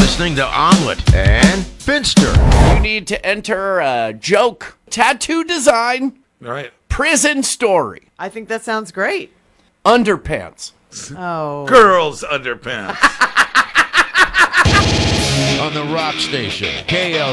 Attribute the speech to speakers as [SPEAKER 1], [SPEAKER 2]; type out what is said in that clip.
[SPEAKER 1] listening to Omelet and Finster.
[SPEAKER 2] You need to enter a joke, tattoo design,
[SPEAKER 3] All right.
[SPEAKER 2] prison story,
[SPEAKER 4] I think that sounds great.
[SPEAKER 2] underpants.
[SPEAKER 4] Oh.
[SPEAKER 3] Girls' underpants.
[SPEAKER 1] On the Rock Station, KL.